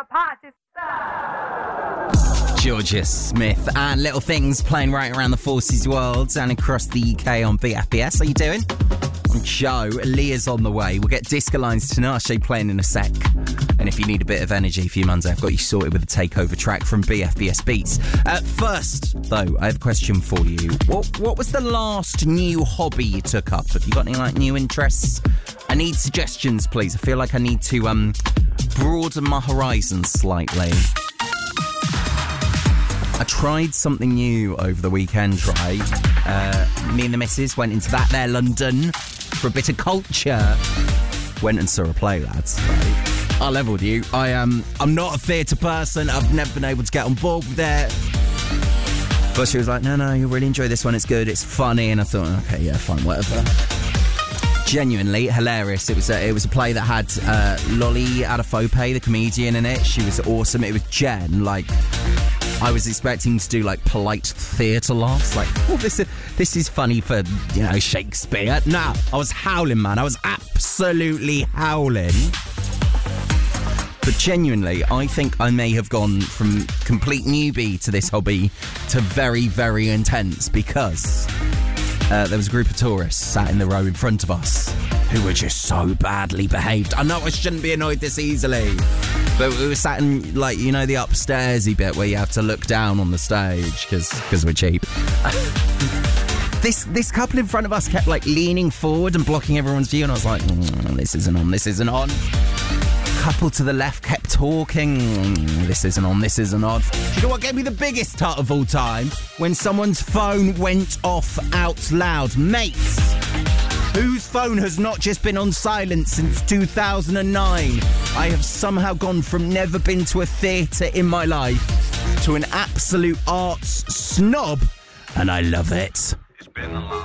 the party Georgia Smith and Little Things playing right around the Forces world and across the UK on BFBS. How you doing? I'm Joe. Leah's on the way. We'll get Disco Lines Tinashe playing in a sec. And if you need a bit of energy for your Monday, I've got you sorted with a takeover track from BFBS Beats. First, though, I have a question for you. What was the last new hobby you took up? Have you got any new interests? I need suggestions, please. I feel like I need to broaden my horizons slightly. I tried something new over the weekend, right? Me and the missus went into that there London for a bit of culture. Went and saw a play, lads. Right? I'll level with you. I'm not a theatre person. I've never been able to get on board with it. But she was like, no, you'll really enjoy this one. It's good. It's funny. And I thought, okay, yeah, fine, whatever. Genuinely hilarious. It was a play that had Lolly Adefope, the comedian, in it. She was awesome. It was Jen, like... I was expecting to do like polite theatre laughs, like, oh, this is funny for, Shakespeare. No, I was howling, man. I was absolutely howling. But genuinely, I think I may have gone from complete newbie to this hobby to very, very intense because there was a group of tourists sat in the row in front of us who were just so badly behaved. I know I shouldn't be annoyed this easily. But we were sat in, the upstairsy bit where you have to look down on the stage because we're cheap. This couple in front of us kept, leaning forward and blocking everyone's view, and I was like, this isn't on. Couple to the left kept talking, this isn't on. Do you know what gave me the biggest tut of all time? When someone's phone went off out loud. Mates, whose phone has not just been on silent since 2009? I have somehow gone from never been to a theatre in my life to an absolute arts snob, and I love it. It's been a long